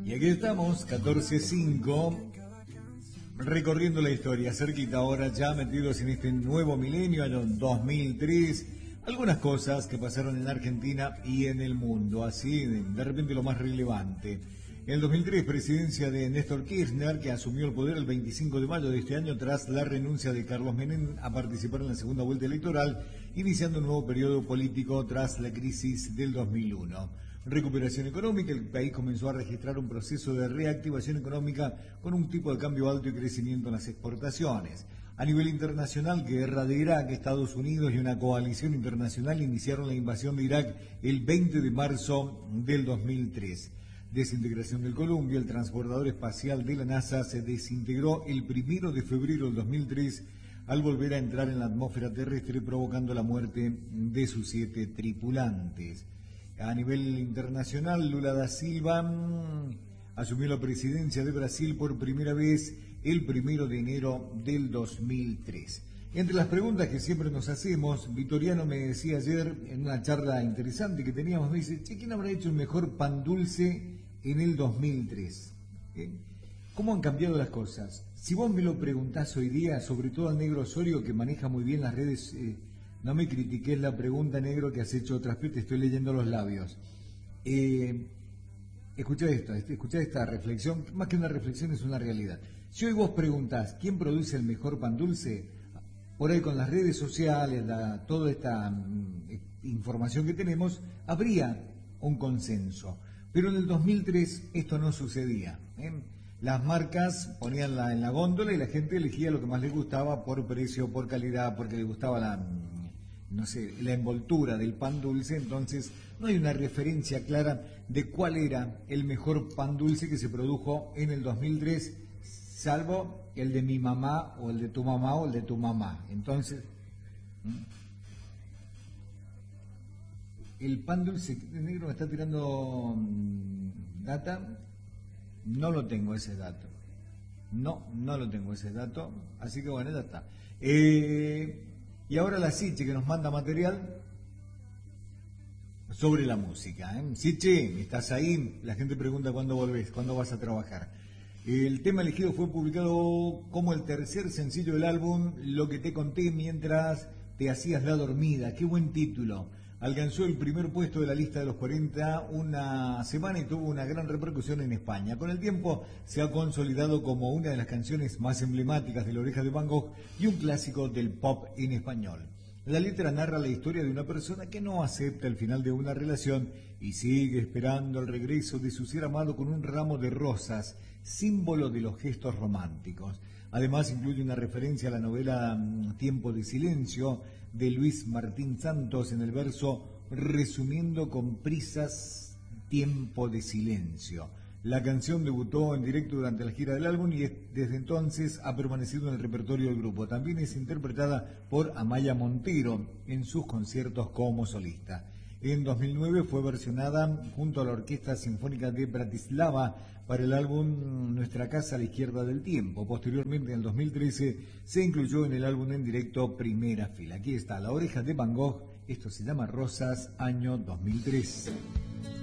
Y aquí estamos, 14:05, recorriendo la historia, cerquita ahora, ya metidos en este nuevo milenio, año 2003, algunas cosas que pasaron en Argentina y en el mundo, así de repente lo más relevante. En el 2003, presidencia de Néstor Kirchner, que asumió el poder el 25 de mayo de este año tras la renuncia de Carlos Menem a participar en la segunda vuelta electoral, iniciando un nuevo periodo político tras la crisis del 2001. Recuperación económica, el país comenzó a registrar un proceso de reactivación económica con un tipo de cambio alto y crecimiento en las exportaciones. A nivel internacional, guerra de Irak, Estados Unidos y una coalición internacional iniciaron la invasión de Irak el 20 de marzo del 2003. Desintegración del Columbia, el transbordador espacial de la NASA se desintegró el 1 de febrero del 2003 al volver a entrar en la atmósfera terrestre, provocando la muerte de sus 7 tripulantes. A nivel internacional, Lula da Silva asumió la presidencia de Brasil por primera vez el 1 de enero del 2003. Entre las preguntas que siempre nos hacemos, Vitoriano me decía ayer en una charla interesante que teníamos, me dice, che, ¿quién habrá hecho el mejor pan dulce en el 2003? ¿Cómo han cambiado las cosas? Si vos me lo preguntás hoy día, sobre todo al negro Osorio, que maneja muy bien las redes, no me critiques la pregunta, negro, que has hecho otras veces, te estoy leyendo los labios. Escuchá esta reflexión, más que una reflexión es una realidad. Si hoy vos preguntás, ¿quién produce el mejor pan dulce? Por ahí con las redes sociales, toda esta información que tenemos, habría un consenso. Pero en el 2003 esto no sucedía. Las marcas ponían en la góndola y la gente elegía lo que más le gustaba por precio, por calidad, porque le gustaba la envoltura del pan dulce. Entonces no hay una referencia clara de cuál era el mejor pan dulce que se produjo en el 2003, salvo el de mi mamá o el de tu mamá o el de tu mamá. Entonces, el pan dulce negro me está tirando data. No lo tengo ese dato. No lo tengo ese dato. Así que bueno, ya está. Y ahora la Siche que nos manda material sobre la música. Siche, ¿estás ahí? La gente pregunta cuándo volvés, cuándo vas a trabajar. El tema elegido fue publicado como el tercer sencillo del álbum, Lo que te conté mientras te hacías la dormida. Qué buen título. Alcanzó el primer puesto de la lista de los 40 una semana y tuvo una gran repercusión en España. Con el tiempo se ha consolidado como una de las canciones más emblemáticas de La Oreja de Van Gogh y un clásico del pop en español. La letra narra la historia de una persona que no acepta el final de una relación y sigue esperando el regreso de su ser amado con un ramo de rosas, símbolo de los gestos románticos. Además incluye una referencia a la novela Tiempo de Silencio de Luis Martín Santos en el verso resumiendo con prisas Tiempo de Silencio. La canción debutó en directo durante la gira del álbum y desde entonces ha permanecido en el repertorio del grupo. También es interpretada por Amaya Montero en sus conciertos como solista. En 2009 fue versionada junto a la Orquesta Sinfónica de Bratislava para el álbum Nuestra Casa a la Izquierda del Tiempo. Posteriormente, en el 2013, se incluyó en el álbum en directo Primera Fila. Aquí está La Oreja de Van Gogh, esto se llama Rosas, año 2003.